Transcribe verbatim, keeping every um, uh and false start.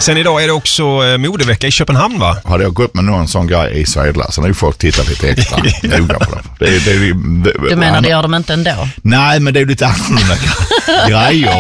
Sen idag är det också modevecka i Köpenhamn, va? Hade jag gått med någon sån grej i Södla så nu får folk titta lite extra noga på det. Det, det, det, det Du menar det gör de inte ändå? Nej, men det är lite annorlunda grejer